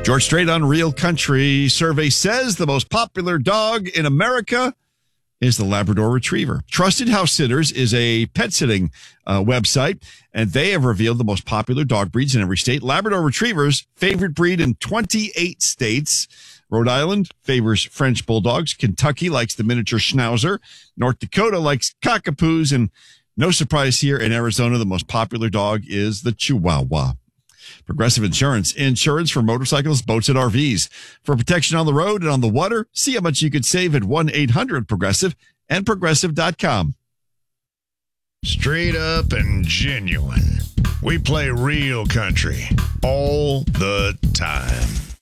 George Strait on Real Country. Survey says the most popular dog in America is the Labrador Retriever. Trusted House Sitters is a pet sitting website, and they have revealed the most popular dog breeds in every state. Labrador Retrievers, favorite breed in 28 states. Rhode Island favors French Bulldogs. Kentucky likes the miniature Schnauzer. North Dakota likes Cockapoos. And no surprise here in Arizona, the most popular dog is the Chihuahua. Progressive Insurance. Insurance for motorcycles, boats, and RVs. For protection on the road and on the water, see how much you could save at 1-800-PROGRESSIVE and Progressive.com. Straight up and genuine. We play real country all the time.